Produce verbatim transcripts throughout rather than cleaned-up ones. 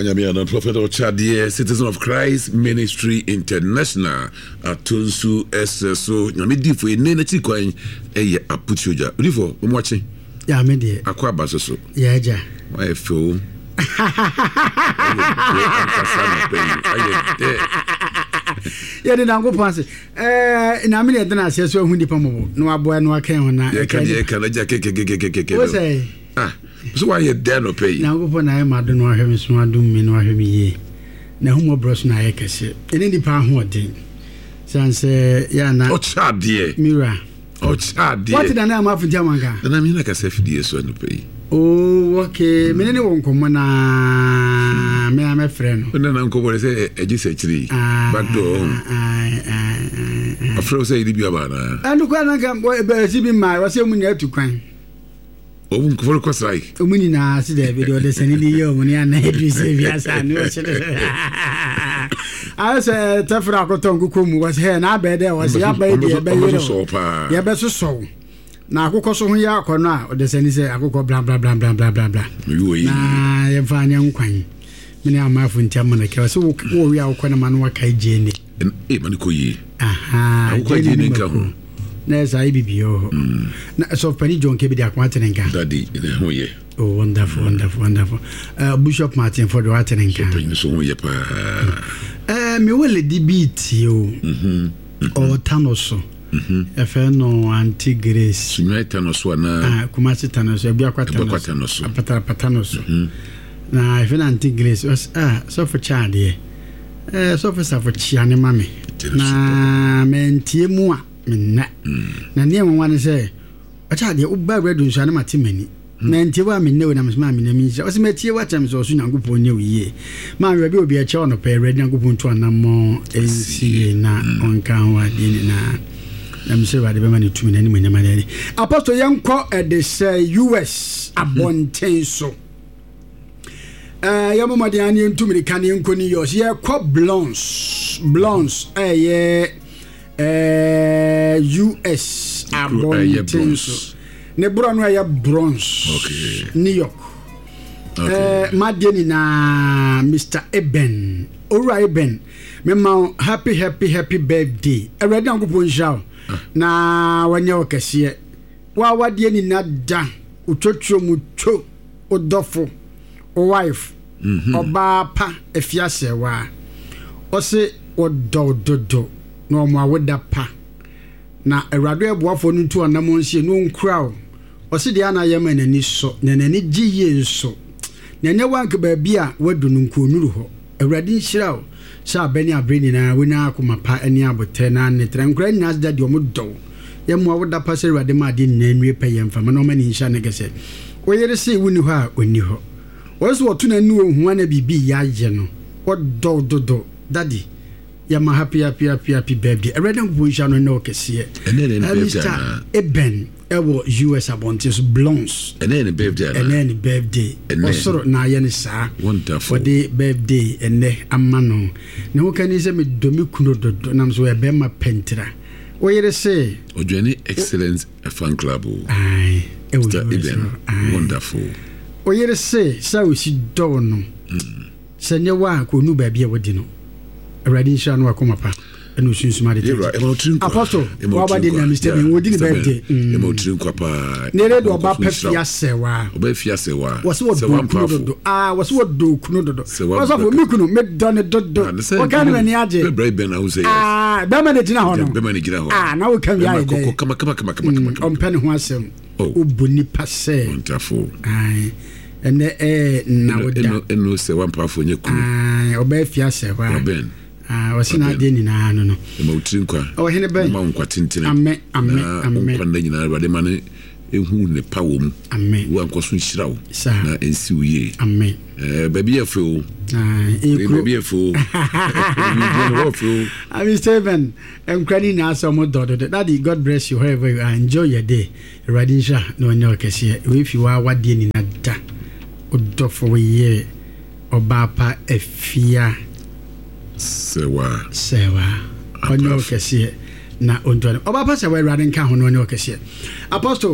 Onyamiana Prophet Ochadie, Citizen of Christ Ministry International, Atunsu S S O. Nyamidi for Nene Chikwan, Eye Apuchuja. Ulifo, I'm watching. Yeah, me dear. Aqua Basoso. Yeah, ja. I feel. Yeah, the Nango Pass. Eh, in a minute, then I say so. Who did no boy, no I can't. I can't. I can't. What's say? Ah, so why you dare no pay? Now, go I am. I don't know how him small do me no him ye. Now, who more bros na I can say. In any part, what thing? Sans, yeah, now. Oh, child, dear. Mira. Oh, child, dear. What did I know of Jamaica? Then I mean, like I said, fifty years on pay. Oh, okay. Me won't come na. Me am a friend. When I'm going to say, I just say three. Back door. A friend say, "Did you have a?" And look, I can go. But she be my. Was you money to crime? Oh, for a cost like. Oh, money na. See the video. The sending you money and every service. I know. I said, "Tafra kotongu kumu was here. Na bed was ya baby. Ya beso so. Na akụkọ so ho ya akọ no a o de sani se akụkọ bla bla bla bla bla bla bla na ye fa anya nkwan me ne amafu ntiam na ke so wo wi akụkọ na manu waka je ni e mani ko yi aha akụkọ je ni nka ho na sa ibibio na so pani John ke bi de akwa tenenka daddy ho ye oh wonderful wonderful wonderful uh, Bishop Martin for the watenenka so pani so ho ye pa eh me wole di beat yo mhm o tanoso mhm efe no anti grace sunwai tanoso na ah kumasi tanoso ebi akwata tanoso apata patanoso mhm na efe na anti grace was ah so for child ye eh so for for chiane mame na mentie mu a menna na ne mo wan say acha de uba redu nso na matimani mentie wa menna we na mesma menna mi o se metie wa tam so so nyankopon ne wiye ma we bi obi a che ono pe redu nyankopon to anamo ensie na onka wa di na I'm sure I remember to me any money. Apostle Yanko at the U S abonten so. Uh, Yamamadiani and too many Canyon Conios, yeah, cop blondes, blondes, eh, yeah, U S abonten so. Nebron, ya bronze, okay, New York. Okay. Uh, Madiani na Mister Eben, Ora Eben, Mema, happy, happy, happy birthday. I read down Gupon na wanya okese wa wade ni nada utotro mucho odofo o wife oba pa efiase wa o se odododo no mo awoda pa na awrado eboafo no ntu anam nsie no nkura o se de ana yema nani so na nani giye nso na ne wanke ba bia wadu no nkonuru ho awrade nhira o sha bani abreni na wona akoma pa ani abote na ne trankra nyas da de omodo ye mo woda pa se rade ma de nanwe pa ye mfa ma no mani nsha ne gese wo yere se wuni ho a oni ho wo so wotu na nu ohua na bibi ya je no odo dodo daddy ya ma happy happy happy happy birthday erede ngo nsha no na okese Mister Eben ewo U S abontes blondes and then birthday and then birthday osoro na ye ne sa wonderful for the birthday ene amano ne ho kan se me domi kuno dodo nam so e be ma pentra o yere se Ojani Excellence Fan Club ai ewo Eben wonderful o yere se sa o si do no se ne wa ko nu ba bia wodi no awradi sha no akoma pa enu sunsuma de apostle wa ba de na Mister Ben wodi ni birthday e mo trin kwa pa ne re do ba pefia sewa oba fia sewa was what do ah was what do kuno do was of me kuno me don do do o kan na ni age be ben na say ah be man gina ho no be man gina ho ah na we kan ya ide kama kama kama kama on pen ho asem o boni passe wonderful ai ene eh na woda eno eno se one powerful nye kuno ah oba fia sewa ben ah wasina de ni na no no e ma utrin kwa o hene ben ma nkwa tintin amen amen amen kwa ndanyina rade ma ne ehu ne power mu amen wo ankoso nhirawo na ensi uye amen eh baby afo ah e baby afo I mean Stephen enkwani na asomo dodo daddy God bless you wherever you are enjoy your day radisha no nyo kese if you are wade ni na da odofo ye obapa efia sewa sewa onyo kese na ontwane obapa sewa rade nka ho no onyo kese apostle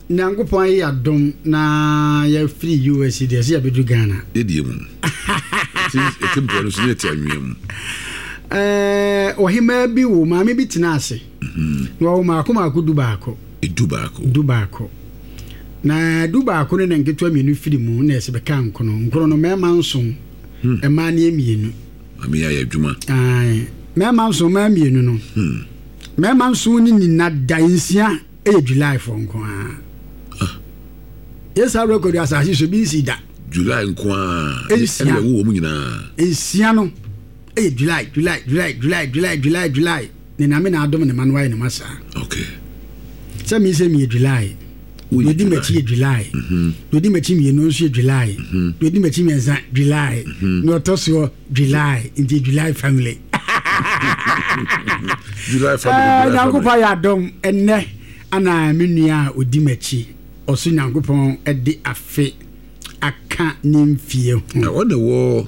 nyankopon yi adom na ya free U S D ya bedu Ghana edie mu etimpo no so ne tianwem eh ohima bi wo maame bi tena ase na wo maako maako du baako edu baako du baako na du baako ne nketo amenu firi mu na ese beka nkono nkono no mema nson e ma ne emienu ami ya adwuma ai mema nson ma emienu no mema nson ni ni na dansia e July for nko a yes I record asasi so bi si da July nko a e wo mu nyina ensia no e July July July July July July July ni na me na adom ne manwa ne masa okay se mi se mi July we di mechi July we di mechi mi no so July we di mechi mi za July no to so July in the July family July family na ko pa ya dom enne ana menua odi mechi oso nyankopon e de afe aka nimfie ho na wona wo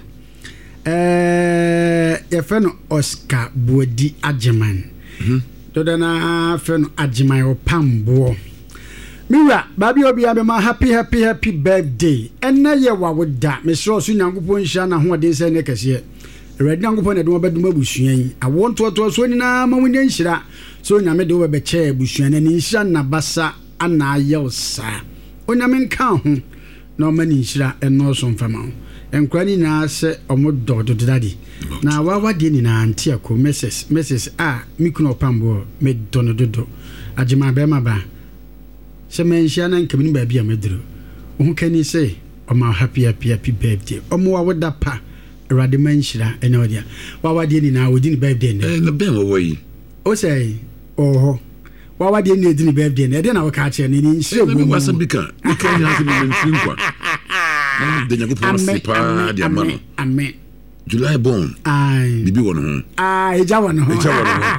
eh ye fe no Oscar Buodi Ajeman mhm dodo na fe no Ajeman o pambo Mira, baby obi abe ma happy happy happy birthday. Enna ye wa woda. Me sro so nyankopon hia na ho de se ne kese. Ewade nyankopon na de obedum abusuan. Awon to to so ni na ma wunya nhira. So nyame de obe che abusuan na ni hia na basa ana aye osa. Onyame nka ho na o ma ni nhira eno so mfama ho. Enkra ni na se omo dodo dadi. Na wa wa de ni na anti akọ message message ah mikuno pambo me dono dodo. Ajima be ma ba. Se menshia na nkam ni ba bia medro wo kani say o ma happy happy happy birthday o mo wa woda pa erade manshira ene odia wa wade ni na wodi ni birthday ne eh na ben wo yi o say oho wa wade ni edi ni birthday ne de na wo ka che ni ni nhire go wa sabika ni kan ya se ni ntwinkwa na de nyago po sipa dia mano amen July born ai bibi wono ho ah eja wono ho eja wono ho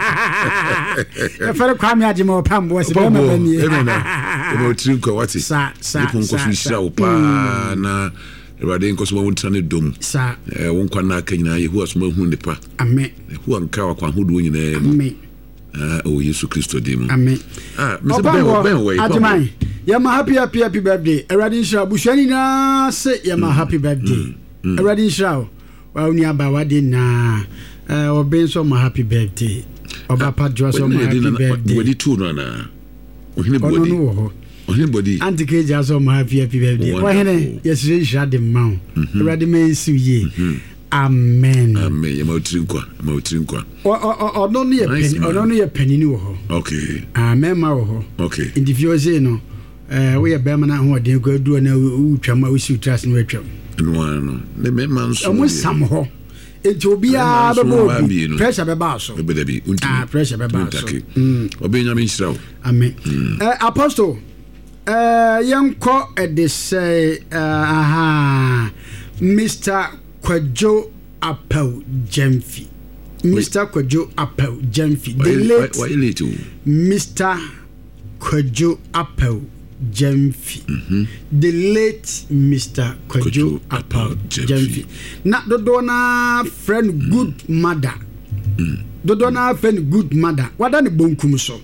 e fere kwa mi agima o pambo se be me ni e me na e mo trinko wati sa sa ni ponko so hira o pa na erade nko so ma wontra ne dom sa eh won kwa na aka nyina ye hu asoma hu ne pa amen hu anka wa kwa hodo nyina amen ah o Yesu Kristo dem amen ah me se ben ben we ajimai ya ma happy happy happy birthday erade nshira bushani na se ya ma happy birthday erade nshira wa uni aba wade na eh oben so ma happy birthday oba padro so ma happy birthday body tu no na ohine body ohine body antike ja so ma happy happy birthday wa hene yesire shade ma ready me su ye amen amen ya ma trinkwa ma trinkwa o no no ye pen o no no ye penini wo ho okay amen ma wo ho okay individual say no eh we ye be ma na ho de ko adu na utwama wo si trust no atwam no no ne me man so mo sam ho enti obia be bo pressure be ba so be be ah pressure be ba so obi nyame nshira amen eh apostle eh yanko e de say aha Mister Kwajo Apau Jemfi Mister Kwajo Apau Jemfi the late why late Mister Kwajo Apau Jemfi mm-hmm. the late Mister Kwajo Apau Jemfi na dodo na friend good mother mm. dodo na friend good mother wada ne bonkum so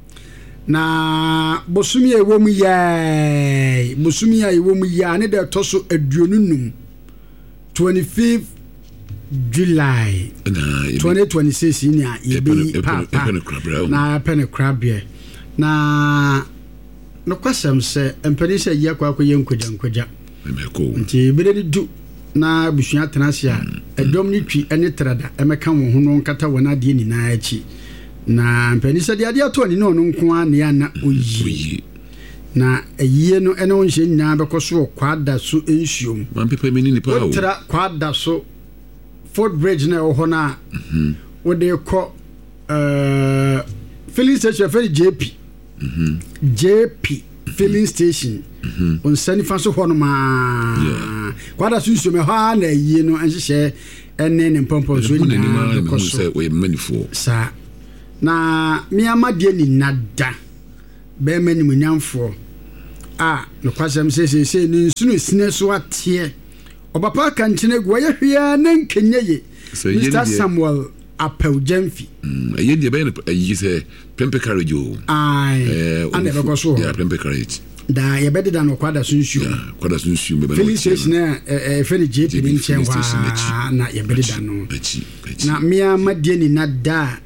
na bosumi e wo mu ye bosumi e wo mu ya ne de toso aduonunum twenty-fifth July twenty twenty-six ni a yebi papa na pene crabie na no kwasam se empani se ye kwa kwa ye nkwaja nkwaja emeko nti bere ni du na busua tenase a edom ni twi ene trada emeka wo ho no nkata wona de ni na achi na empani se de ade ato ni no no nko a ne ya na oyi na eyie no ene won hye nyina be koso kwada so ensuom man pepa meni ni pa o tra kwada so Fort Bridge na ho na mhm wo de ko eh filling station for J P mhm J P filling station mhm on sani fa so ho no ma kwada so ensuom ha na eyie no enhye ene ne pompon so nyina be koso we manifo sa na mi amade ni nada be mani munyamfo ah no kwasem se se se ni nsunu sine so atie obapa kan kine gwo ye hwea na nkenye ye Mister Samuel Apau Jemfi mm aye de be ayi se pempe carriage o ai ane be ko so yeah pempe carriage da yɛbɛdeda no kwada so nsuo kwada so nsuo bɛbɛ filling station a ɛfɛ no J P ne nkyɛn hɔ na yɛbɛdeda no na mmea madie ni na da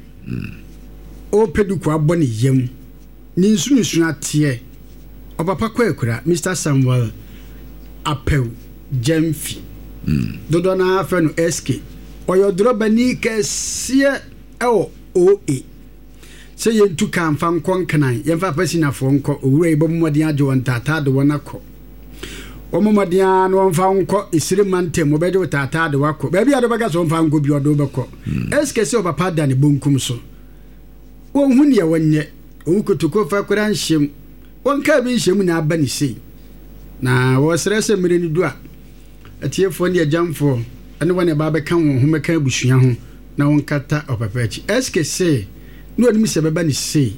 o pedu kwa bɔ ne yam ne nsu nsu ateɛ ɔpapa kɔ akura Mister Samuel Apew Jemfi dodo na afɛ no S K ɔyɛ drobani kɛseɛ ɛwɔ O A sɛ yɛntu ka mfa nkɔ nkanan yɛmfa pasinafoɔ nkɔ owura yɛbɔ mmɔden agye wɔn taataa de wɔn akɔ wɔmmɔden a na wɔmfa nkɔ ɛsire mantem wɔbɛgye wo taataa de wakɔ baabi a de bɛka sɛ wɔmfa nkɔ bi ɔde wobɛkɔ ɛsikɛ sɛ ɔpapa da ne bonkum so wɔnhu neɛ wɔnyɛ ɔhu kotoko fa kora nhyɛm wɔnka bi nhyɛm na aba ne sei na wɔsrɛ sɛ mmerɛ no du a atiefoɔ ne agyamfoɔ ɛne wɔne ɛba bɛka wɔn ho mɛka abusua ho na wɔnkata ɔpapa akyi ɛsikɛ sɛ no anim sɛ bɛba ne sei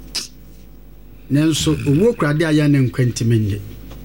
nanso owó krade aya ne nkwantime nye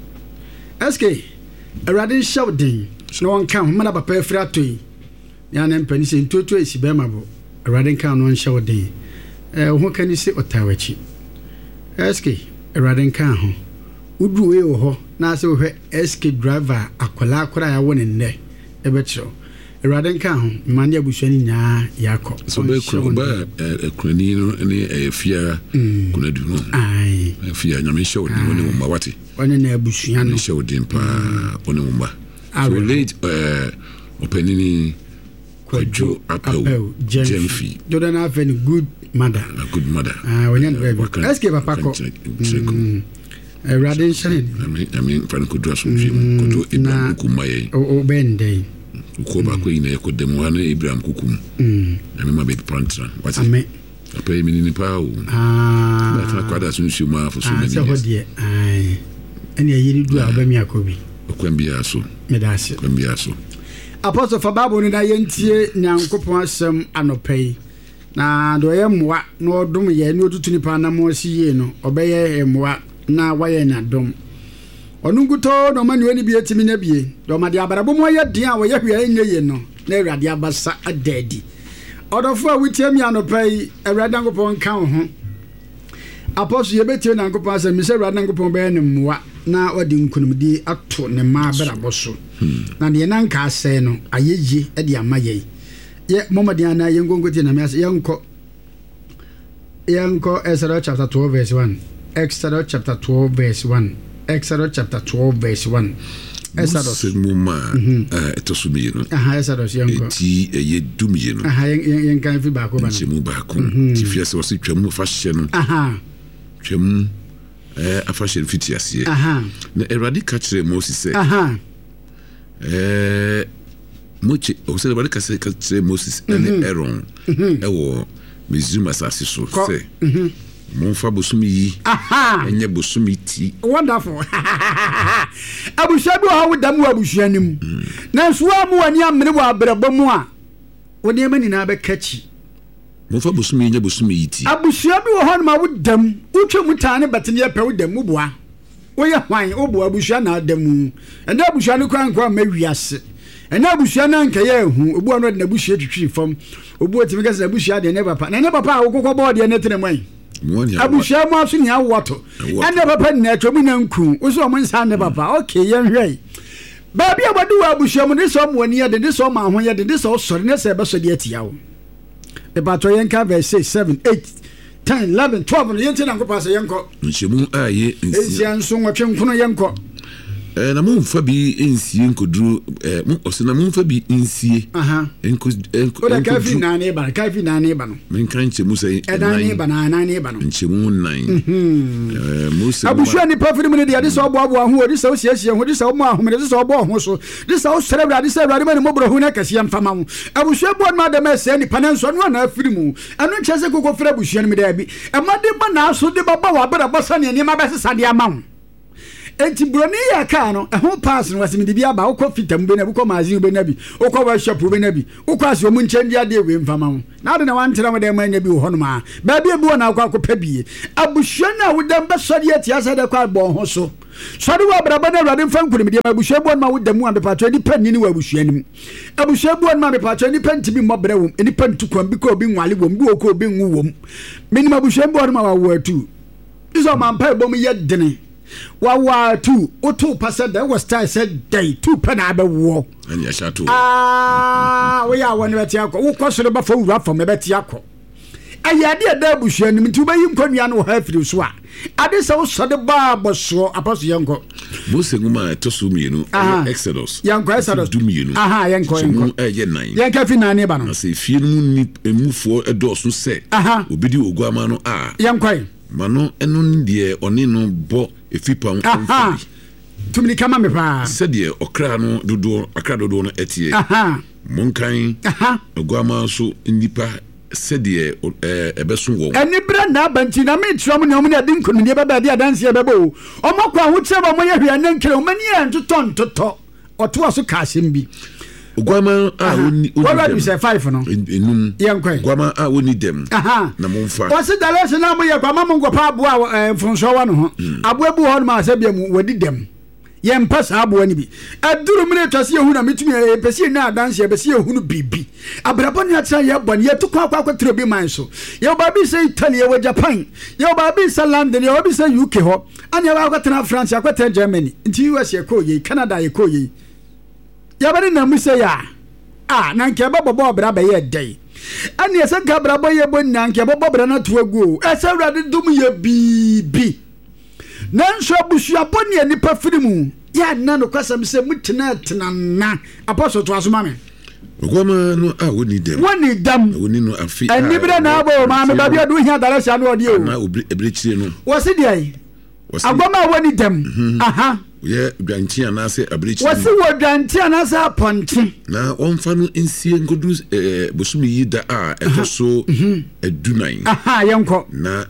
eske awurade nhyɛw den na wɔnka ho mana papa afiri atoi ya ne mpani sɛ ntoto esi bɛma bo awurade nka no nhyɛw den eh ho ka ni sɛ ɔtawachi eske awurade nka ho udu we wo hɔ na sɛ wohwɛ eske driver akola akora ya wo ne nne ɛbɛkyerɛw awurade nka ho mane abusuani nyaa yakɔ so be kro ba ekrani no ne efia kunadu no ai efia nyame hyɛw ne woni mo wate ɔne na abusua no hyɛw din pa ɔne mo ba so late eh openini Kwadwo Apew Jemfi dodo na afa ni good mother a good mother ah wonya no eske papa ko awurade nhyɛne nyame nyame fa no kodua so nhwem kodo Ibrahim kumaye o bende ko ba ko ina ko dem wa na Ibrahim kukum mm na me ma be pantra what amen apa mi ni pa o ah ba ta kwada so nsu ma fo so me ni ah se ai ene yiri du a ba mi akobi ko mbia so me da se ko mbia so apostle fa bible ni na yentie nyankopon asem anopai na do ye mmoa na odum ye ni otutu ni pa na mo si ye no obeye mmoa na waye na dom onunguto no manu ani bi etimi na bie do ma de abarabo mo ye den a wo ye hwe enye ye no na awurade abasa adadi odofo a wutie mi anopai awurade nkopon kan ho apostle ye betie na nkopon asem mi se awurade nkopon be ne mmoa na odi nkunumdi ato ne ma abarabo so na de na nka asɛ no ayeye e de amaye ye momadian na yengongoti na me as yenko yenko Exodus chapter twelve verse one Exodus chapter twelve verse one Exodus chapter twelve verse one Exodus muma eh etosumi no aha Exodus yenko ti eye dumie no aha yen kan fi ba ko ba no ba ko ti fi ase wose twam fa hye no aha twam eh afa hye fiti ase aha na eradi ka kire Moses eh aha eh moche o se eradi ka se ka kire Moses and Aaron ewo Missouri asase so se monfa bosumi yi aha enye bosumi ti wonderful abusua bi ho dam wa abusua nim na so amu ani amene wa abrabɔ mu a woni amani na be kachi monfa bosumi enye bosumi yi ti abusua bi ho no ma wo dam utwa mutane betene ye pɛ wo dam mu boa wo ye hwan wo boa abusua na adamu enda abusua no kwan kwa ma wiase ena abusua na nka ye hu obu no de abusua twitwi fam obu otimi ka se abusua de ne papa na ne papa wo kokɔ bɔ de ne tene man abusua mo aso ni awoto ene papa na atwa mu na nku wo so mo nsa ne papa okay ye hwɛ ba bia bodu wa abusua mo ne so mo ani ye de so ma ho ye de so sɔre ne se be so de atia wo e ba to yen ka verse six seven eight ten eleven twelve no yen tina nkopasa yen ko nhyemu aye nsia nso nwotwe nkono yen ko eh na monfa bi ensie nkoduru eh mo osena monfa bi ensie aha enko enko o da ka fi na ne ba ka fi na ne ba no men kan nhyemu sai e na ne ba na na ne ba no nhyemu nine eh musa abusua ni perfect mu ne de so obo abo ho odi so siesie ho di so mo ahom de so obo ho so di so celebrate di so awurade ma ne mobro ho na kase mfama ho abusua bo ma de ma se ni panen so no na afiri mu anu nche se kokofra abusua ni me da bi e ma de ba na so de baba wa bra bosa ne ni ma be sesa de ama ho enti broni ya ka no e ho pass no wasemi de bia ba ukọ fitam be na ukọ mazin be na bi ukọ worship be na bi ukọ aso mu nchendi ade we mfama ho na de na wan tira mo de ma nya bi ho no ma ba bia bi wona akọ akọ pabie abusua na wudam ba sori atia sa de kwa bo ho so sori wa braba na awurade mfa nkunim de abusua bo ma wudam mu abepato ni panni ni wa abusua nim abusua bo ma abepato ni panti bi mobere wom ni pantu kwam bi ko bi nwale wom bi okọ bi nwu wom minim abusua bo ma wa wo atu iso ma mpa bom ye dene wawa tu oto pasa da was style said day two pen abewo anya shato ah we ya woni beti akọ wo kwosoro ba fa wura fa me beti akọ ayade ada buhua nim nti ubayi nkonnua no ha firi so a ade se wo sode ba boso apostle yanko Mose nguma tosu mienu Exodus yanko Exodus du mienu aha yanko yanko eye nine yanka fi nane ba no ase fie no ni emufo edoso se obidi oguama no a yanko mano eno ndie one no bo efipa aha tumni kama me pa se de okra no dodo akra dodo no etie aha monkan aha oguama so nipa sede ebeso wo eni bra na banti na me trom ne omne adi nkunu ne baba dia dance bebo omokwa ho kire ba moye hwia ne nkire omani e ntoto ntoto oto aso ka asem bi ogwama a woni wala say five no enum yankwa ogwama a woni dem na momfa wose dalese na moye kwa mama ngopa aboa mfonso wa no ho aboa bu ho no ma asabia mu wadi dem yem pasa abo ani bi aduru mine twase ehu na metumi e pese na dance e pese ehu no bibi abrabo ne atira ye bone ye to kwa kwa kwatro bi man so ye ba bi say Italy ye Japan ye ba bi say London ye ba bi say U K ho ani ye ba kwatena France ye kwatena Germany nti U S ye ko ye Canada ye ko ye ye ba na mu say ya ah na nke ba bobo bra ba ye dai ani ye say gabra bo ye bon na nke bobo bra na to agu e say wrade dum ye bibi nanso abusua boni ani pa firimu ya na no kwasam se mutena tena na apostle to asoma me ogwama no a woni dem woni dam woni no afi ani bra na abo ma me ba bia do hia dara sha no ode o na obrekyire no wose de ai agwama woni dem aha ye dwanti anase abrekyire wose wo dwanti anase aponte na onfa no ensie ngodu eh bosumi yi da a etoso edunan aha yenko na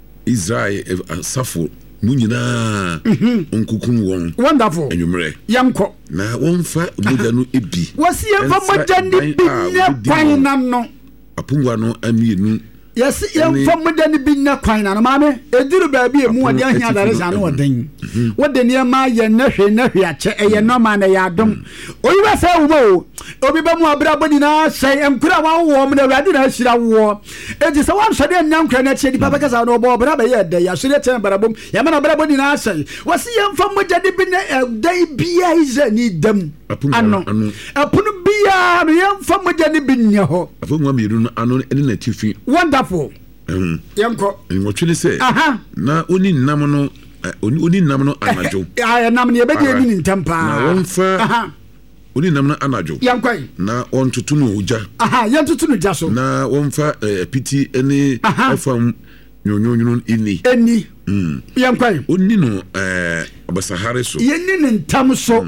Israel asafo munyina onkukun won wonderful enwumre yanko na wonfa moja no ebi wasi yanfa moja ni binya kwan na no apungwa no amienu yes yanfa moja ni binya kwan na no mame eduru ba bi emu wode ahia dare sa no woden wode ne ma ye na hwe na hwe ache eye no ma na ya dom oyiba sa wo mo obi ba mu abra bodi na sai enkura wa wo mo na wade na hira wo enti se wan so de nyankura na che di papa kasa no bo bra ba ye de ya so de chen barabom ya ma na bra bodi na sai wasi yanfa moja di binya dai bia ize ni dem ano apunu bia no yanfa moja ni binya ho afunwa miru no ano ene na tifi wonderful um yanko en twile se aha na oni nam no oni nam no anajo ah nam ne be de ni ntampa na wonfa aha oni nam na anajo yanko na ontutu no uja aha yantutu no jaso na wonfa piti ene afam nyonyonyo ini eni mm yanko oni no eh obasahare so yeni ni ntam so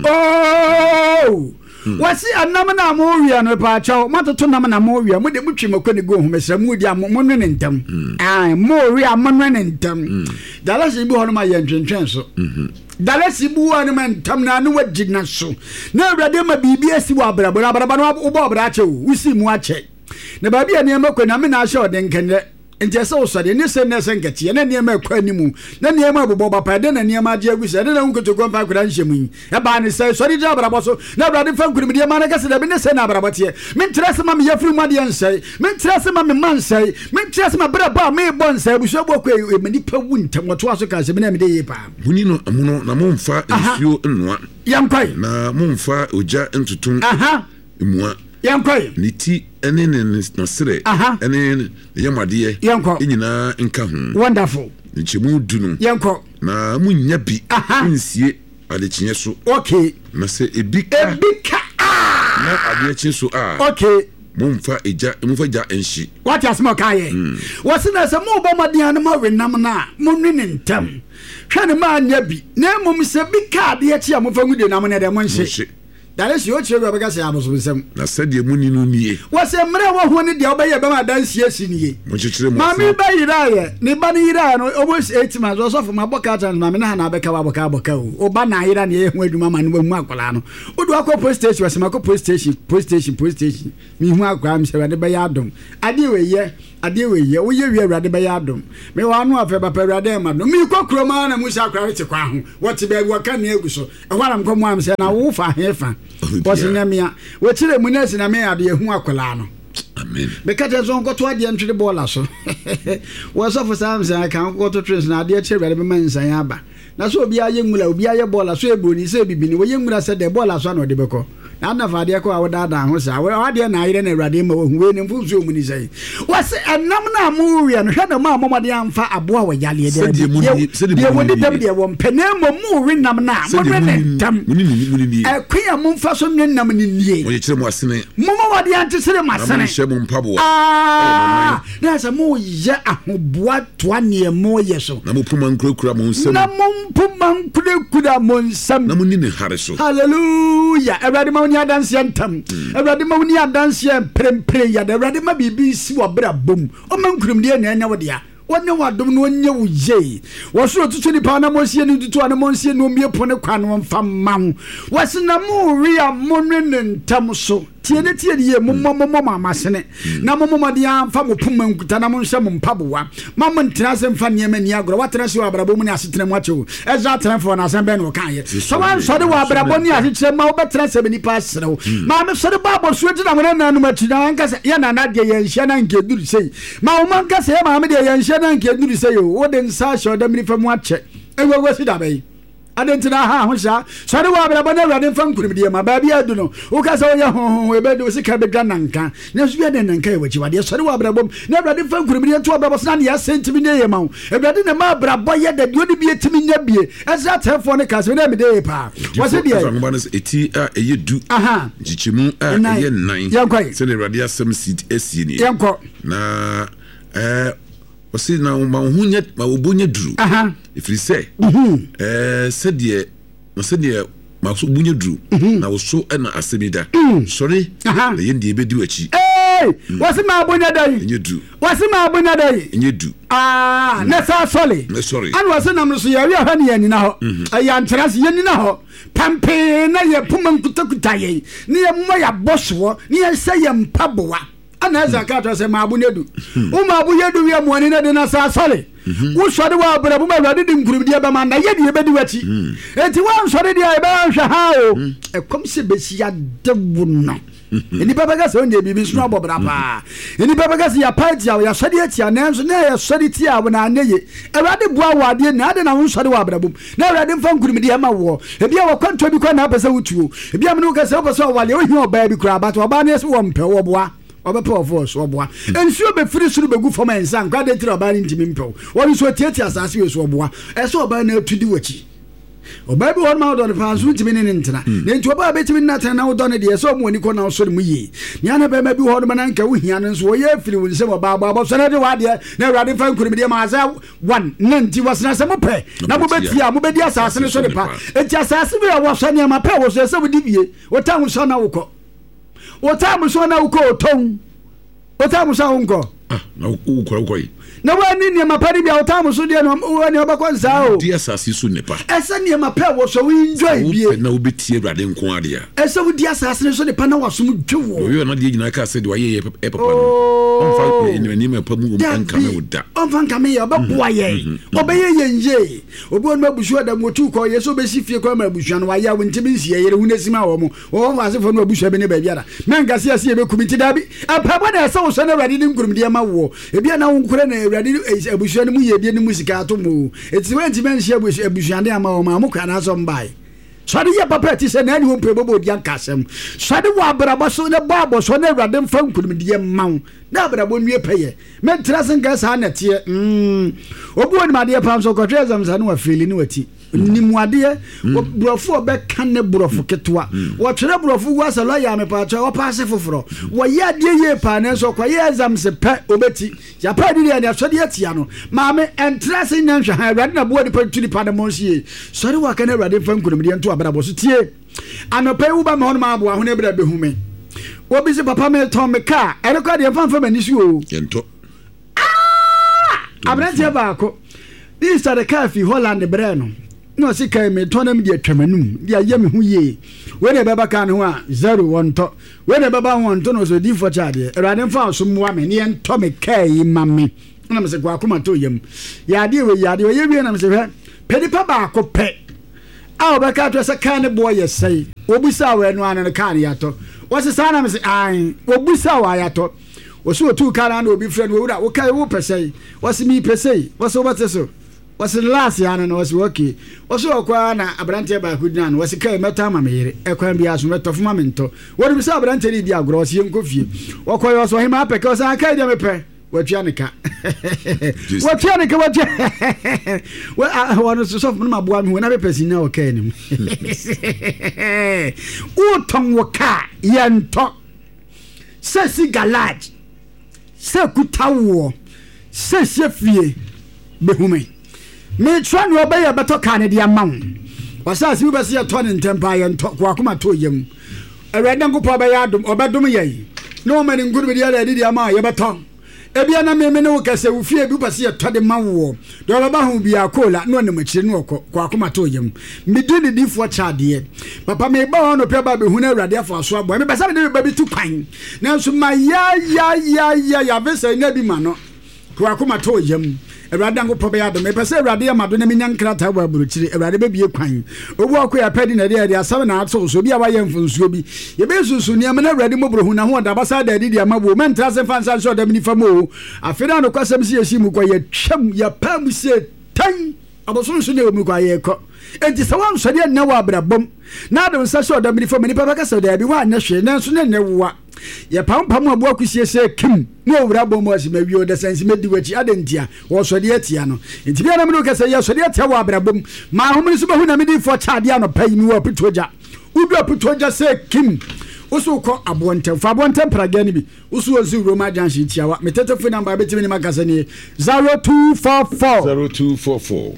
oh wasi anam na mo wia no pa chaw matoto nam na mo wia mo de mutwi makoni go hu mesra mu di am mo ne ntam ah mo wia mo ne ntam dalasi bi hono ma ye ntwentwen so dalasi bu wonu ma ntam na no wagina so na awrade ma bibi asi wo abrabo na abrabo no wo bo abra che wo usi mu ache na ba bia ne makoni na me na sha oden kende nti se osode ne se ne se nkete na ne ma kwa animu na ne ma bobo papa de na ne ma je agusa de na nkoto ko pa kura nhemu e ba ne se sori ja brabo so na brade fa nkuru de ma na kase de bi ne se na brabo te men trese ma me yafru ma de nsai men trese ma me mansai men trese ma brabo me bon sai bu so bokwa e mani pa wu ntam to aso ka se me na me de ye pa muni no amuno na momfa nsuo nnoa yankwai na momfa oja ntutum aha emua yankwai niti ene ne na sere ene yamade nyina nka ho wonderful nchemu du no yanko na munya bi nsie adekinye so okay na se ebika ebika na adekin so a okay mumfa eja mumfa ja enshi what you smoke aye wasina se mo bo madian ma wenam na mo nwene ntam hwane ma nya bi na mum se bika de echi a mo fa ngude nam ne de mo nshi dale si o chiro be kase aboso bisem na sede muni no nie wase mre wo ho ne de obaye be ma dansie asi nie mo chichire mo mami ba yiraye ne ba ne yiraye no almost eight months so for maboka tan mami na na be ka maboka aboka o oba na yira ne ehu aduma ma ne mu akola no odu akọ police station wase makọ police station police station police station mi hu akwa mi se wade be ya dom ade we ye ade we ye wo ye wi awrade be ya dom me wa no afa ba awrade ma no mi kokro ma na mu sha akwa te kwa ho what be wo ka ne egu so e hwara mko mu am se na wo fa hefa Bosinamia, which is a munes in a mea de Huacolano. Amen. Because there's one got to the entry the ball. So, was of Sam's I can't go to Tris now, dear Cherry, men say, Abba. na so obi aye ngula obi aye ball so ebroni se bibini wo ye ngula se de ball so na de beko na na fa de ko awoda da ho sa wo de na ayire na awurade ma wo we ne mfu so mu ni sai wase enam na mu wi no hwe na ma momode amfa aboa wo yale de de wo de dem de wo mpene mo mu wi nam na mo ne tam e kwa mo mfa so ne nam ni nie wo ye kire mo asene mo mo wode ante sere masene hwe mo mpabo ah na sa mo ye ahoboa to ane mo ye so na mo puma nkurakura mo nsam na mo puma nkurakura mo nsam na mo ni ne hare so hallelujah everybody ma ni adanse ntam everybody ma ni adanse prempre ya everybody ma bibi si wo bra bom o ma nkurum de na anya wo de a wonne wadom no onye wo je wo so tutu ni pa na mo sie ni tutu ana mo sie no mie po ne kwa no mfa mawo wasena mo wi a mo ne ntam so tie ne tie ye mo mo mo mama sene na mo mo de amfa mo puma nkuta na mo hye mo mpaboa ma mo ntena se mfa ne ma ni agoro watena se wa brabo mu ni asetena mu achewo ezra tena fo na se ben wo kan ye so wan so de wa brabo ni asetena ma wo betena se be ni pa serew ma me so de babo so ti na mo na no ma ti na nka se ye na na de ye nhye na nke duru sei ma wo man ka se ye ma me de ye nhye na nke duru sei wo de nsa hye de mi fa mu ache ewo si da bai adentina ha ho sha so de wa brabo na awurade mfa nkurum de ma ba bia du no wo ka se wo ye ho ho e be do sika be dwa nanka na so bia de nanka e wachi wade so de wa brabo na awurade mfa nkurum de to brabo so na ya sentimi ne ye ma wo awurade na ma brabo ye de de odi bia timi nya bie ezra tefo ne ka se na me de pa wo se de eti a eye du aha jichimu a eye nine yankwai se ne awurade asem sit esi ni yanko na eh wasi na ma hunya ma obunya duru aha ifiri se eh se de no se de ma so bunya duru na wo so na asemida sorry na yende ebedi wachi eh wasi ma bunya dai enye du wasi ma bunya dai enye du ah na sa sorry na sorry an wasi na mso ya wi ha ne yani na ho ayan trans yani na ho pampe na ye puma nkutakuta ye ne ye mo ya boswo ne ye se ye mpaboa ana zakata se ma abunedu o ma abuyedu wi amuani na de na sa sole wo sode wa brabu ma wade de nkurum de ba ma na ye de be di wachi enti wan sode de e ba hwa ha o e kom se be sia de wono eni baba ga se onye bibi sunu abobra pa eni baba ga se ya party ya sode ati ana nso na ya sode ti a na anye ye e wade bua wade na ade na wo sode wa brabu na wade mfa nkurum de ma wo e bia wo kwanto bi kwa na apesa wutuo e bia me no ka se opesa wale o hi oba bi kura ba to oba na se wo mpe wo boa obepe of us oboa ensuo be firi suru begu fom ensa nkwa de tira oba ni ntimi mpew woni so tiati asase we so oboa eso oba na atudi wachi oba bi won ma do ne pansu ntimi ne ntena na nti oba be timi na tena na do ne de eso mo ni ko na so mu yi nya na be ma bi won ma na nka wo hia no so wo ye firi won se oba ba ba so na de wa de na awurade fa nkurum de ma asa one na nti wasna se mo pe na mo beti a mo bedi asase ne so de pa enti asase be wo so ne ma pe wo so se wo di bie wo ta wo so na wo ko otamu so na uko ton otamu sa unko ah na uko uko yi na wani ni mapari bia otamu so de no wani obakwa nsa o dia asase so ne pa esa ni mapa wo so we enjoy bie na obetie awurade nko ade a esa wo dia asase so de pa na wasum dwo yo na de nyina ka se de waye e papa no onfa ni ni me pa mu anka me woda onfa nka me ye obaboa ye obeye ye nje obi on mabusu da motu ko ye so be sifie ko mabusu no waye wo ntimi nsie ye hunasima wo mo wo fa se fo no abusu be ne ba biara men ka se ase ye be kumiti da bi apa ba na esa wo so na awurade ni nkurum de ma wo e bia na wo nkure na awurade abusu no mu ye bia ni musika to mu eti we ntimi nsie abusu abusu ande ama wo ma mo kwa na so mbai sɔde yɛ papa ti sɛ na ne wo mpɛbɔbɔ di ankasɛm sɔde wɔ abrabɔ so ne bɔbɔ so ne awurade mfa nkunimdiɛ mawo na abrabɔ nwie pɛyɛ mɛntra se nka saa nɛteɛ mm obi wɔ nimadeɛ pam so kɔtwɛ exam sa ne wafeeli ne wati nimuadeɛ borɔfo ɔbɛka ne borɔfo ketewa wɔtwerɛ borɔfo gu asɛ lɔyɛ amepaatɔ wɔpaase foforɔ wɔyɛ adeɛ yie paa ne nso kɔyɛ exam se pɛ obɛti yɛpɛ de deɛ sɔde atia no maame ɛntra se nya nhwɛ ha awurade na boɔ nipa tu nipa ne mɔnsie sɔre waka ne awurade mfa nkunimdiɛ nto abrabɔ so tie anɔpɛ wo ba ma hɔ no ma aboa ho ne bra bɛhume obi se papa me tɔn me kaa ɛrekɔ deɛ mfa mfa m'ani so o yɛntɔ aberanteɛ baako ne sade kaa fi Holland brɛ no na ɔsi kai me tɔn nam de atwamanum de ayɛ me ho yie we ne bɛba ka ne ho a zero wɔntɔ we ne bɛba ho wɔntɔ no so di fo kyade awurade mfa so mmoa me ne yɛntɔ me kaa yi ma me na me se kwa akoma to yam yade we yade we yɛ wie na me se hwɛ pedipa baako pɛ a obɛka to sɛ kaa ne boɔ yɛ sɛi obisa we no ana ne kaa ne yɛtɔ wɔse saa na me se ai obisa wa yɛtɔ wɔse otu kaa na obi frɛ no wura wo kaa wo pɛsɛi wɔse mi pɛsɛi wɔse wo bɛte so was last year and was okay also kwa na abrante ba kudina no was kai meta ma meyere ekwan bia so meto fuma mento wori bi sa abrante ni bia gro sie nkofie wakoy so hima peke o sa kai dia mepe watwa nika watwa nika watwa wa wonu so fuma ma boa me na be pesi na o kai nim o ton wo ka yento sesi garage se kutawo se sefie behume me try no obey beto ka ne dia mawo wasase bi bese ye to ne ntempa ye nto kwa kuma to yem awede nkopo be ya dum obedum ye no mani nguru bi dia di dia ma ye beto ebia na me me ne wo kase wo fie bi bese ye to de mawo de obaba hu bi akola no ne machire no kwa kuma to yem me di di difo chade papa me ba no pe ba be hu na awade afo aso abo me bese me de ba bi tu kwan na so ma ya ya ya ya ya bese na bi ma no kwa kuma to yem Erade ngopɔ be adom epese erade ya mado na menya nkrata wa buruchiri erade be bie kwan obu akoya pedi na de dia sabe na ato so bia wa ye mfunsuo bi ye be susu ne amana erade mobrohu na ho da basa da di dia mabo mentra se fansa so da mini famo afira no kwasam si yesi mu kwa ye twam ya pam se tan aboso so ne mu kwa ye ko enti se wan so de na wa brabom na adom sa so da mini famo ni papa ka so da bi wa na hwe na so ne ne wa ye pam pam abu akusie se kim no wura bom wasi mawio da sense medi wachi adentia wo so de atia no enti bia na me no ka se ye so de atia wa brabom ma homni so bahu na medi fo chade ano pai mi wo pitoja udu pitoja se kim usu ko abontem fa abontem praga ni bi usu ozu roma janshi tiawa metetefo number betimi ni makasa ni zero two four four zero two four four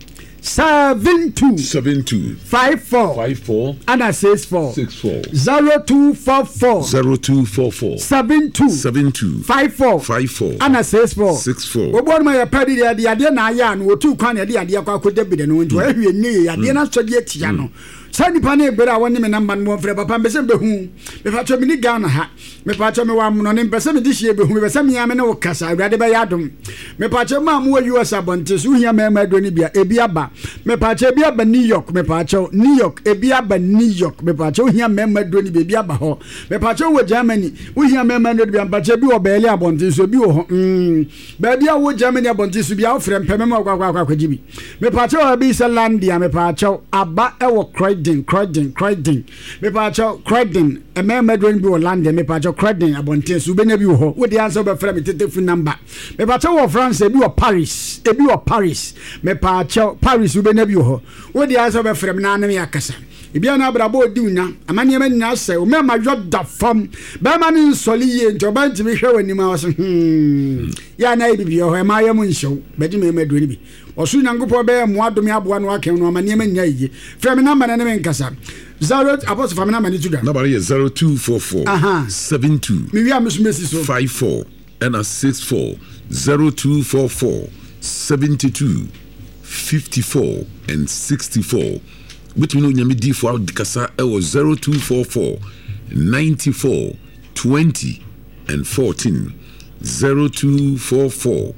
seven two seven two five four five four and a six four six four zero two four four zero two four four seven two seven two five four five four and a six four six four. Obo ma ya padi de de ade na aya no otu kwan de ade akwa akode bi de no nti ahwe ni ade na so de atia no sani pa na egbere awon ni me namba no mfre papa mbese be hu me fa cho mi ni Ghana ha me pa cho me wa mu no ne mbese me di hie be hu me bese me ya me ne wo kasa awade be ya dum me pa cho ma mu U S abonte so hia me ma do ni bia ebi aba me pa cho ebi aba New York me pa cho New York ebi aba New York me pa cho hia me ma do ni ebi aba ho me pa cho wo Germany wo hia me ma do bia pa cho bi wo Berlin abonte so bi wo ho mm ba bia wo Germany abonte so bia wo frem peme ma kwa kwa kwa jibi me pa cho abi Icelandia me pa cho aba e wo Croydon Croydon Croydon me pa cho Croydon e me ma do ni bi wo London me pa cho Croydon abonte so be na bi wo ho wo de answer be frem me telephone number me pa cho wo France e bi wo Paris e bi wo Paris me pa cho Paris wo be na bi wo ho wo de answer be frem na na me akasa ebia na brabo di unya amane ma nya se o me ma yo da fam ba ma ni nsoli ye nti oba ntimi hwe wani ma waso hmm ya na ibi bi o he ma yam nshow be di me ma do ni bi osu nyangopo be mo adome aboa no aken no amane ma nya ye frem na ma na me nkasa zero apostle family na ma ni tuda number is zero two four four seven two me wi amesumesi so five four and a six four zero two four four seventy-two fifty-four and sixty-four. Which means you need for Dikasa it was zero two four four ninety-four twenty and fourteen zero two four four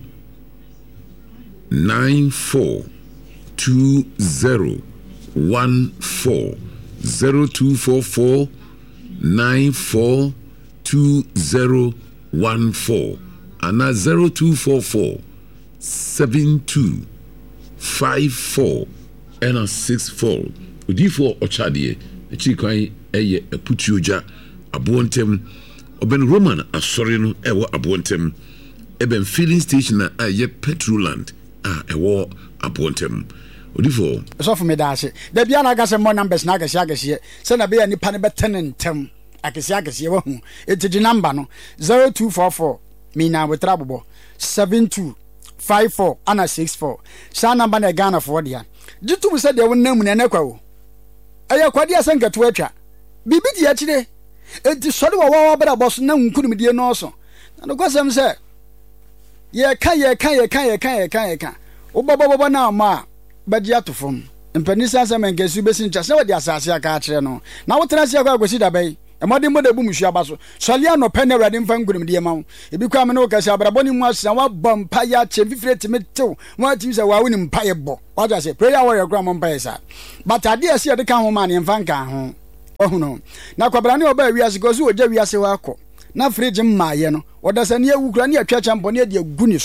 nine four two zero one four zero two four four nine four two zero one four and now zero two four four seven two five four and a six four. Udifo ochadie echi kwan eye aputuoja abontem oben Roman asori no ewo abontem eben filling station na aye Petroland ah ewo abontem udifo so for me daase da bia na gase mo numbers na gase agase se na be ya nipa ne betenentem agase agase wo hu etiji number no zero two four four mi na botra bobo seven two five four ana six four sa number na Ghana for dia jitu se de wonam na nakwa wo aya kwade asangato atwa bibi di akire enti sori wo wo bra boss na nkunum die no so na kwasem se ye ka ye ka ye ka ye ka ye ka ye ka obobobo na ma baji atofom mpanisa nsem nkesu besi ncha se wodi asase aka akire no na wotena se akwa agosi dabai emode mo da bu muhua baso soli ano pene awrade mfa nkunum die ma ebi kwa me no kasi abraboni mu asa wa bompa ya che fifire timetew wa timi se wa woni mpa ye bo wa say prayer warrior grandma mpa yesa but ade ase ye de kan ho ma ne mfa nka ho ohuno na kwabrane oba wiase gozu oja wiase wa akọ na fridge mma ye no odasani ewu kura ne atwa champo ne de aguni so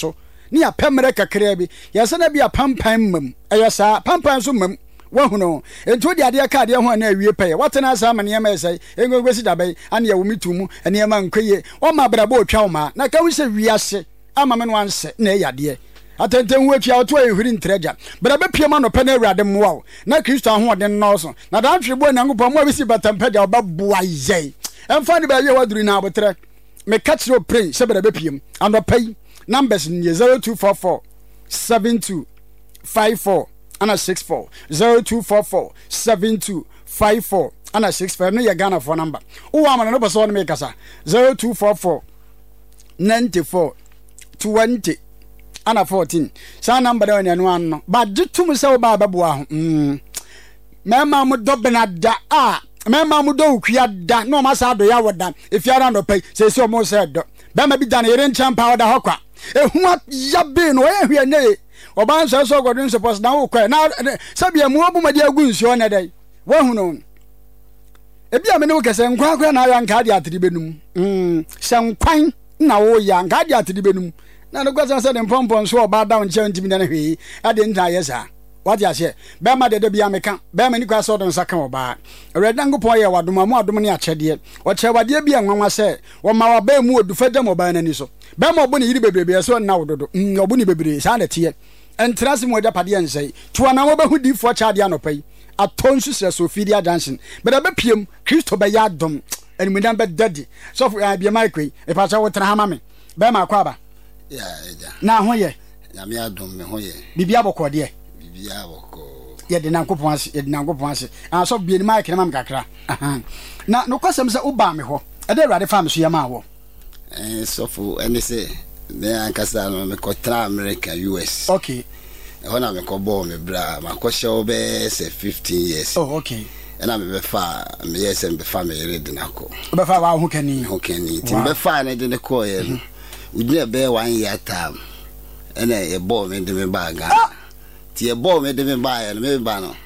ni ya pemre kakra bi yɛsɛ na bi a pampan mam ɛyɛ saa pampan so mam wahuno ento de ade ka de ho na awie pɛ watena asa ma nneɛma ɛsɛ engogwesi dabai ane ya wumi tumu nneɛma nkoye o ma brabo otwa o ma na ka wo sɛ wiase ama me no anse na ɛyɛ ade atenten hu atwa to ehuri ntreja brabe piema no pɛ na awurade mmoa na kristo ahoɔden nɔɔso na da atwe bo nyankopɔn mo abisi batampa de ɔbɛboa yɛ ɛmfa ne ba yɛ waduru na abotre me catch your pray sɛ brabe piem anɔpai numbers ni zero two four four seven two five four ana six four zero two four four seven two five four ana six four no yɛ Ghana phone number wo wa mana no pɛ sɛ wɔn me kasa zero two four four ninety-four twenty ana fourteen sa number da no an no ba gitum sɛ wo ba bɛboa ho mm mema mu do benada a mema mu do ukua da no ma sa do ya woda efiara no pɛ sɛ sɛ mo sɛ do ba ma bi da na yere nkyɛn pa woda hokwa ehu ya be no ye hwe ne oba nso so godun suppose na wo kwa na sabia mu obu ma di agu nsuo na dai wo hu no ebi a me ne wo kese nkwa akwa na ya nka di atiri benum mm sɛ nkwan na wo ya nka di atiri benum na no kwasa sɛ de mpɔmpɔ so oba da nkyɛn ntimi na hwee ade nta yɛ saa wati ase be ma de de bia meka be ma ni kwa so do nsa kan oba awurade nkopɔ yɛ wadom amu adom ne akyɛde o kyɛ wade bia nwanwa sɛ wo ma wa ba mu odufa dam oba na ni so be ma obo ne yiri bebrebe so na wododo mm obo ne bebrebe saa na tie entrance mo da pade nsɛi to na wo ba hu di fo kyade anopai atonsu sɛ Sophia Johnson be da be piem Kristo be ya dom enimudam be dadi so bia maikwe e pa cha wo tena ha ma me be ma akwa ba ya eja na ho ye na me adom me ho ye bibia bokɔ de bibia bokɔ ye de nankopɔn ase ye de nankopɔn ase ah so bia ni maikwe na ma kakra aha na no kwasɛm sɛ wo ba me ho e de awurade fa me so ye ma wo eh sofo ene se me ankasa no me kɔtra America U S okay e ho na me kɔbɔ me bra ma kɔhyɛ wo be say fifteen years oh okay ena me be fa me yes me be fa me ready na ko be fa wa ho kani ho kani ti be fa na de ne ko ye no udina be one year time ena e ball me de me baga ti e ball me de me ba ye no me ba no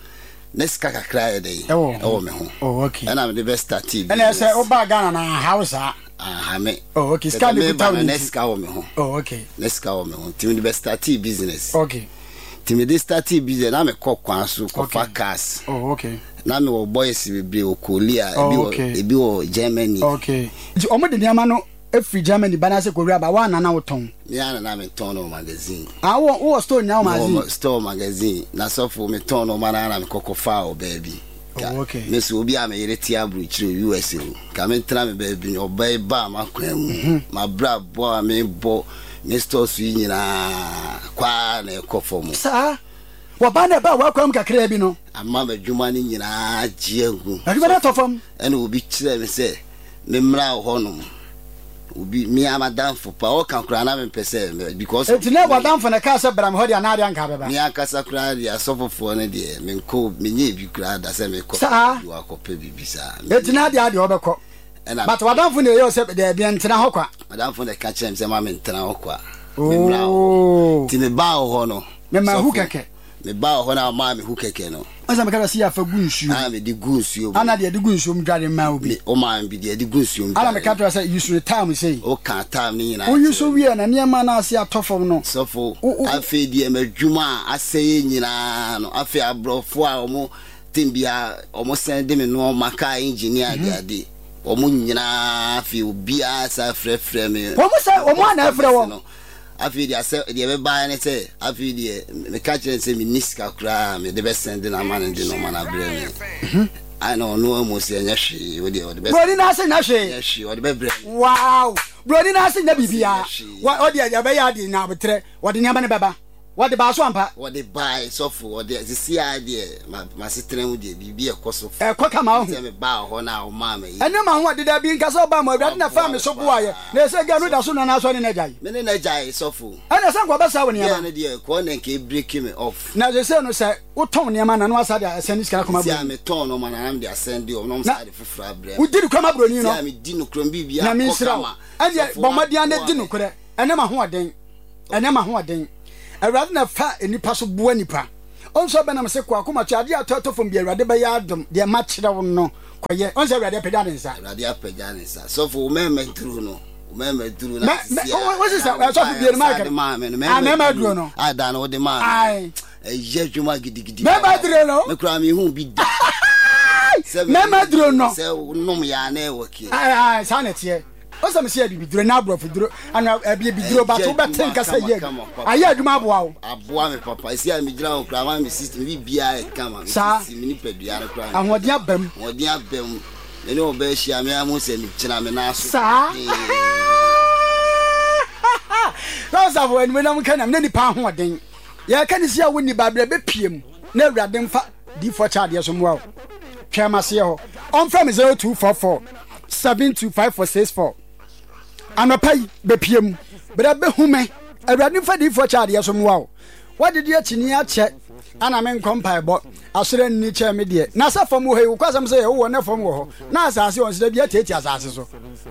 next kaka cry dey e wo me ho oh okay ena me de be start T V ena say o ba Ghana na house ah ah me oh okay scan the town next ka wo me ho oh okay next ka wo me ho ti me de be start business okay ti me de start business na me kɔ kwan so kɔ fa cars oh okay na me wo boys bebre o Korea ebi wo ebi wo Germany okay ti o mo de niam no efi Germany bana se Korea ba wa na na woton me ana na me ton no magazine ah wo wo store nya magazine store magazine na so for me ton no mana na me kokofa o baby oh okay me so obi a me yere tia bru chiro U S o ka me tra me baby no obai ba makwan mu ma bra bo me bo me store su nyina kwa na ekofo sa wo ba na ba wa kwam kakra bi no amma ba dwuma ni nyina agye hu adwuma na tofam ene obi kire me se me mra ho no obi me amadam for pa o kan kura na me pese because it na wadam for na ka se bram ho dia na dia nka beba me akasa kura dia sofofo ne de me nko me nye bi kura da se me ko you akope bibisa it na dia dia obekọ but wadam for na ye se de bia ntena ho kwa wadam for na ka chem se ma me ntena ho kwa me mra ho ti me ba ho no me ma hu keke me ba ho na ma me hu keke no asa me ka si afa gunsu ah me di gunsu ana de di gunsu m dware ma obi o ma bi de di gunsu m ana me ka to say you should time say o kan time ni na o you so we na niam na ase atofom no sofo afi di emadwuma aseye nyina no afi abrofo a omo timbia omo send me no maka engineer de ade omo nyina afi obi a sa frefre me omo say omo na frɛ wo afi dia se dia be ba ne se afi dia me catch and say me niska kra me de be send na man de no man abre me I know no mo se nya hwe we dia we de be bro ni na se na hwe nya hwe we de be bre wow bro ni na se na bibia wa o dia ya be ya di na betre wo de nya ba ne baba wo de ba so ampa wo de buy so for wo de si idea ma ma sitrem wo de bibia ekoso e ko kama ho se me ba ho na o ma me ene ma ho de da bi nka so ba ma awurade na fa me so bo aye na se ga no da so na na so ne na jai me ne na jai so fu ene se ko ba sa wo ne ya ne de ko na nke break me off na je se no se wo ton ne ma na no asa de asani sika koma bro ya me ton no ma na am de asend de o no sa de fufura bre wo di koma bro ni no ya me di no krom bibia na me sira ene bo ma dia na di no kure ene ma ho oden ene ma ho oden awurade na fa enipa so boa nipa onso be na me se kwa akoma tu ade atoto fom bi awurade be ya adom de ma kyerɛ wo no koye onso awurade peda ne nsa awurade apeda ne nsa so for me me through no mema duru na what is that so be the market ah mema duru no ah da no de ma ai eh juma gidigidi mema duru no me kura me hu bi da mema duru no se nom ya na e woki ai ai sanete o se me se bi duru na abro duru ana bi bi duru ba to betin kasa ye aye aduma aboa wo aboa me papa isi a me gira wo kura ma me system bi bia e kama me ni pedua na kura ahodi abam ahodi abam ene oba hia me amu se ni kina me na so sa Rosa vo enwe na mka na me nipa ahoden ye ka ni sia woni babra be piem na awurade mfa di for charge so mo twema se ho on from zero two four four seven two five four six four anopai be piem bra be hume awurade mfa di for charge so mo what did you chini ache ana men kompai bo asore ni che me de na safam wo he wo kwasam se wo na fam wo ho na asase on se da bia teti asase so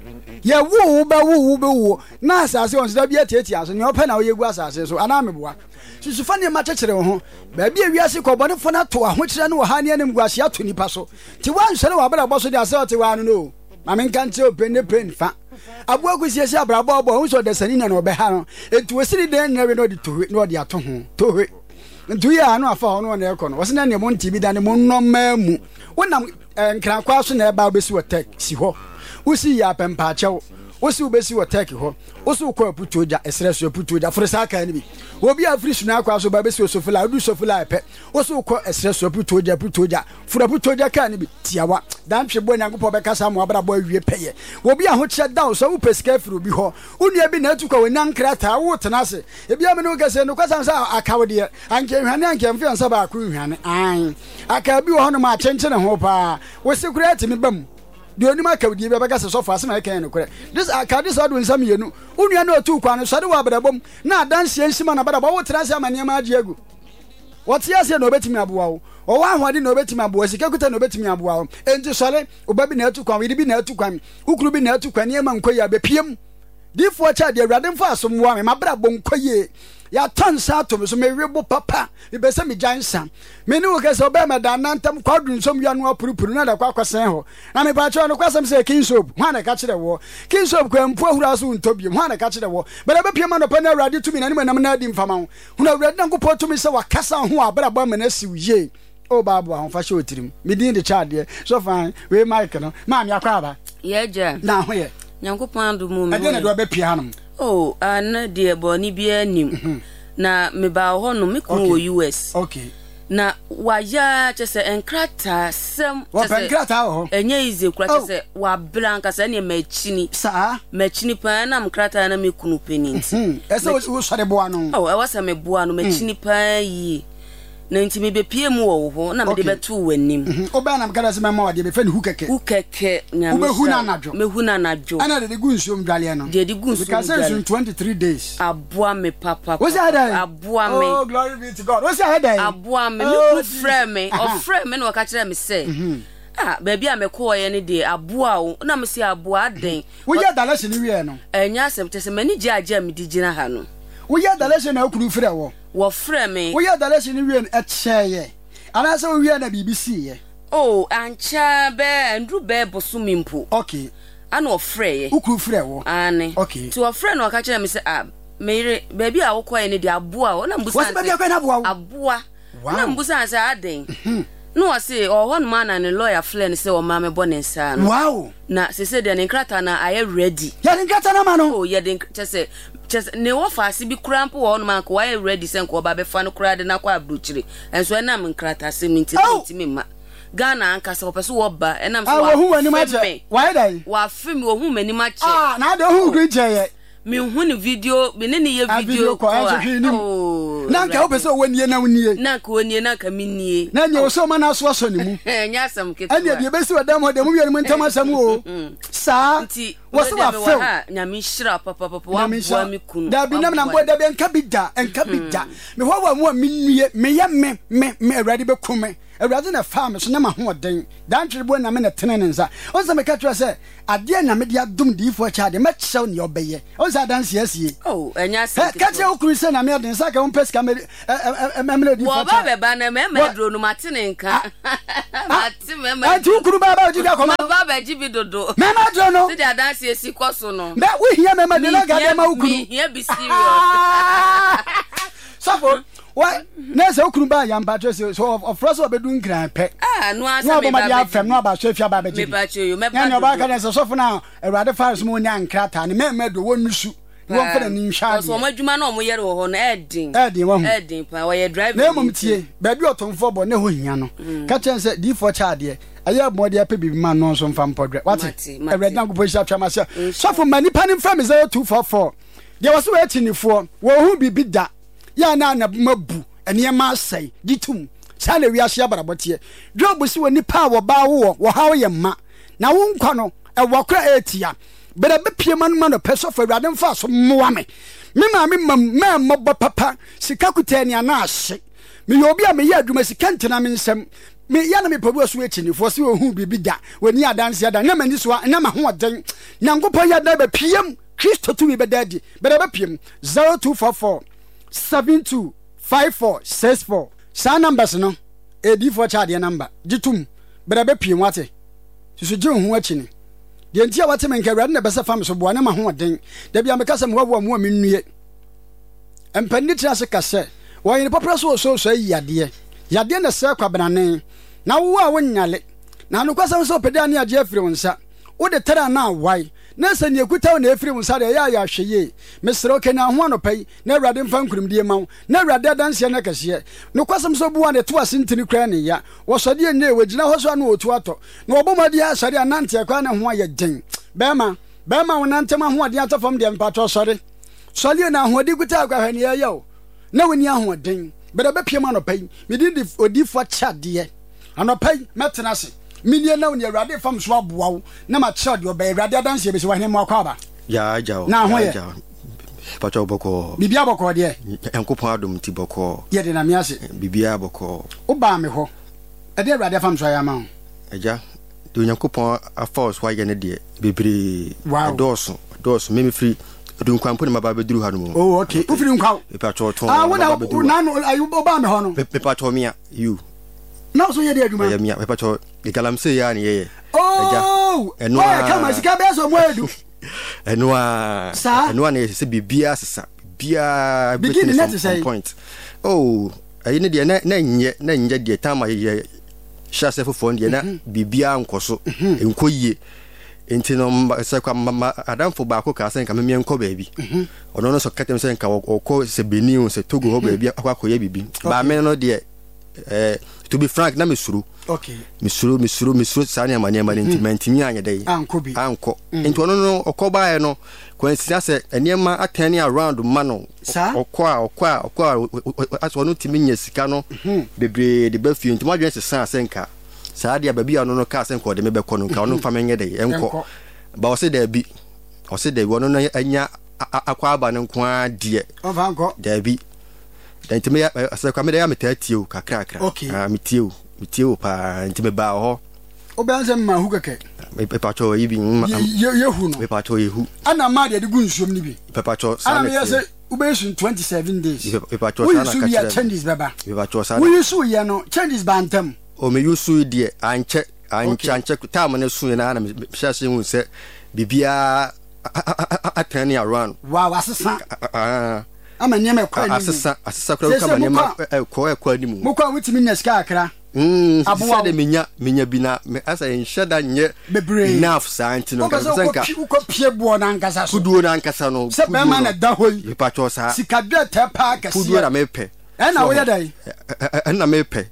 ye wo ba wo be wo na asase on se da bia teti asase ne opa na wo yegu asase so ana meboa susufa ne ma chekere wo ho ba bia wiase ko bone fo na to ahokire ne wo ha ne anem guase ato nipa so ti wan hwere wa bra bo so de ase te wa no no ma men kan te open ne pen fa abu agusiesi abrabo bo hu so de sani na no be ha no etu osiri de na we no de tohwe no de ato ho tohwe ntu ya no afa no na ekọ no wose na ne mo ntibi da ne mo nnoma mu wonam nkran kwa so na eba obesi wo tek si ho usi ya pempa chew usi obesi wo tek ho usi ko aputoja esre so aputoja for saka ni bi obi afri su na akwa so ba besi osofula du sofula epe usi ko esre so aputoja aputoja for aputoja ka ni bi tiawa dan hwebo nyankopɔ bɛka sa mo abrabɔ awie pɛye obi a ho kyɛ down so wo pesika firi obi ho unua bi na atukwa wonan krata wo tenase ebi am no kase no kwasam sa akawde anke hwane anke mfe ansa ba akru hwane an aka bi wo ho no ma kyenkyene ho pa wo security mi bam de onim akawde bi bɛka se so fa se na kan no kore this aka this odo nsam yenu unua na atukwa no sɔre wo abrabom na adanse nsima na abrabɔ wo tenase amane ma age agu wɔte ase na obetimi aboa wo owa ahwade na obetimi aboa sika kuta na obetimi aboa wo enti sɔre obabi na atukwan widi bi na atukwan ukuru bi na atukwan ne ma nkoyi abepiem difo cha de awurade mfa asomwa me mabra bo nkoyi ya tonsa to me so me webo papa me be se me jansa me ni wo ke se oba ma da nantam kwadun som ya no apurupuru na da kwa kwasen ho na me ba cho no kwasem se king soap hwa na ka kire wo king soap kwa mpu ahura so ntobiem hwa na ka kire wo be da be piem no pa na awurade tumi na ne nam na adi mfama ho hu na awurade nankopɔ tumi se wakasa ho abra ba ma na siw ye o babu ahon fa show tirim me din de chade so fine we mic no ma me akwa ba ye je na ho ye nyankopɔn do mu me ade na do be pia hanum oh ana de boni bia nim na me ba ho no me kun wo U S okay na waya chese enkrata sem chese enkrata ho enye ize kura chese wa blanka se ne machini sa machini pa na mkrata na me kunu peninti ese wo sore boa no oh e wasa me boa no machini pa yi na nti me be pie mu wo ho na me de beto wanim oba na mkada se mama wade be fe ne hukeke hukeke nya me hu na najo me hu na najo ana de gu nsuom dwale no de de gu nsuom dwale twenty-three days aboa me papa what's that aboa me oh glory be to God what's that aboa me me ku frɛ me o frɛ me no ka kire me say ah baby a me ko ye ne de aboa o na me say aboa den wo ya dalase ni wie no enya asem tese mani gya agya me di gina ha no wo ya dalase na akuru frɛ wo wo frɛ me wo ya dalase ni wie no ɛkyɛye ana sɛ wo wie na B B C ye oh ancha be ndru be bosumi mpo okay ana wo frɛ ye ukuru frɛ wo ane okay to wo frɛ no ka kire me say ah mere baby a wo ko ye ne de aboa o na mbusa wo baby a ko na aboa aboa na mbusa say aden no wa say o hon man na ne lawyer friend say o ma me bo ne nsa no wow na se se de ne nkrata na aye ready ya ne nkrata na ma no oh ya de chese chese ne wo fa se bi krampo wo no man ko aye ready sen ko ba be fa no kra de na kwa abduchire enso na me nkrata se minti minti me ma Ghana anka se opeso wo ba enam so wa hu wani ma che why dai wa film wo hu mani ma che ah na de hu green che ye me hu ni video me ne ne ye video ko oh na nka opeso wani na wani na nka wani na nka minnie na nye so ma na so so ni mu nya asam ketu anya de be si wadam ho de mu wi ni ntam asam o sa nti wo se wa fe nya mi hira papa papa wa bua mi kunu da bi nam na mbo da bi enka bidda enka bidda me ho wa mu a minnue me ye me me me awrade be kume awurade na fa me so na ma ho den dan twere bo na me na tene ne nsa on se me ka twere se ade na me de adom difo cha de me kyew ne obeye on se adanse asie oh enya se ka kye okuru se na me de nsa ka on peska me me difo cha wo ba be ba na me me dro no matene nka mati me me ati okuru ba ba ojiga koma ba ba jibi dodo me ma dro no se de adanse asi koso no me wo hia me ma de na ga de ma okuru hia be serious safo what na se okuru ba ya mpa twese so of first obedu nkran pe ah no asa me ba ya fem no aba so afia ba ba me ba che yo me ba na ba ka na se sofo na awurade faris mo nya nkrata ne me me do wonusu won fa na ni nhwa so mo adwuma na mo yere wo ho na edin edin wo edin pa wo ye drive na mum tie ba bi otomfo bo ne ho hia no ka chen se d four cha de aye mode ape bibi ma no so mfa mpodre wate awurade na go po hia twama se sofo mani pani fra me zero two four four de wo so we tinifo wo hu bibi da ya na na mabu ene ma asai ditum sa na wiase abarabote job si woni pa wo ba wo wo hawo ye ma na wo nkwa no e wo kra etia bere be pie man ma no peso fa awurade mfa so moa me me ma me ma ma bo papa sika kutani ana ahye me yo bi a me ya adwuma sika ntena me nsem me ya na me pobu so etinifo se wo hu bibi da woni adanse da na mani so na ma ho oden nyankopon ya da ba piem Kristo tu mi be dadi bere be piem zero two four four seven two five four six four sa numbers no e d four cha de number gitum bere be pie wate susu je hu achi ni de ntia wate men ka awurade na bese fam so boa na ma ho den da bia me kasa me wawo mo me nnue empani tra se kase wo yin popra so so so yade yade na se kwa benane na wo a wonyale na no kwasa so pede ani age afiri wonsa wo de tara na wai na se ne ekuta na afiri wonsa de ya ya hweye mesro ke na ho anopai na awurade mfa nkurumdie ma na awurade danse na kase no kwasam so buwa ne to asintini kra ne ya wo so de ne wagina ho so na otu ato na obomadi asare anante kwa na ho aye den bema bema wonante ma ho ade atofam de mpato sore sole na ho ade kuta kwa hwane ya yo na woni aho den bere be pie ma no pai me di odifo chade anopai metena se minie na woni awurade fam so aboawo na ma chade oba awurade danse be se hwane mo akwa ba ya jawo na ho ye pacho boko bibia boko de enkopon adom ti boko ye de na me ase bibia boko wo ba me ho e de awurade fam so ya ma eja de onyankopon afos wa ye ne de bebre doso doso me me free du kwampo ne maba beduru ha no mo oh okay wo free nkwa e pacho ton ah wo na na no ayu ba me ho no e pacho mia you na so ye de aduma ya mia e pacho e galamse ya ne ye oh eno oh kama sika be so mo edu eno a eno na se bibia sesa bibia betin point oh ayi ne de na na nye na nye de tama ye shase fofo de na bibia nkoso enkoyie enti no se kwa adamfo ba ko ka sen ka memie nko baabi ono no so katem sen ka okọ se Benin se Togo ho baabi akwakoye bibi ba me no de eh to be frank na mesuru okay mesuru mesuru mesuru sane amane amane enti mantimi anya dai anko bi anko enti ono no okoba e no kwansia se eniema atani around mano okọ a okọ a okọ a aso no timi nya sika no bebre de ba fie enti madwen se san senka saa dia baby ano no ka senka de me be kọ no ka ono fa menye dai enko ba o se da bi o se da wono no anya akwa aba no nko a die o fa anko da bi dan timi asa kwa me da ya metatio kakra kakra ah metio metio pa ntime ba ho obanze ma hu keke me pacho yibi ye hu no me pacho yehu ana ma de gu nsuom ni bi me pacho sana ana me yese ubesu twenty-seven days me pacho sana ka chira changes baba me pacho sana we su ye no changes bantam o me yusu die anche anche anche tam na su na na me hyase hu se bibia atani around wow asesa ah ama nyema kwa ni asesa asesa kwa kama nyema kwa kwa ni mu mo kwa witimi nya ska akra mm sisa de menya menya bina me asa enhyada nye enough santi no ka senka ko pie bo na nkasa so kuduo na nkasa no se be ma na da hoyi me pacho sa sikadwa te pa ka kuduo na mepe e na wo ya dai e na mepe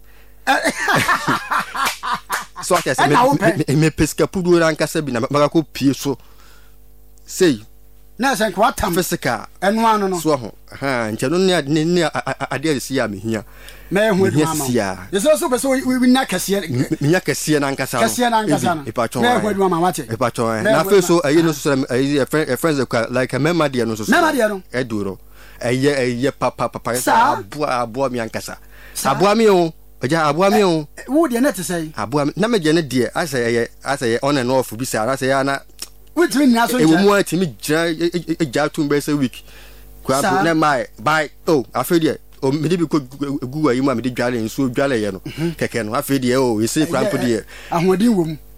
so ata se me me pesca kuduo na nkasa bi na maka ko pie so sei na sen kwa tam physical eno ano no so ho ha nche no ne ne ade si ya mehia me hu edu mama yeso so be so we na kase menya kase na nkasa no kase na nkasa no e pa chon me hu edu mama wate e pa chon na fe so ayi no so ayi friends like a member dia no so member dia no e duro eye eye papa papa abo abo mi nkasa abo mi o Oja aboa me o. Wo de na te say. Aboa na me je ne de asay asay on and off bi sa asay na. We timi ni aso. E wo mu atimi gira eja tum be say week. Kwa na mai bye oh afre de o me de bi ko gu ayi mu a me de dwale nso dwale ye no keke no afre de o ese krampo de ahodin wo mu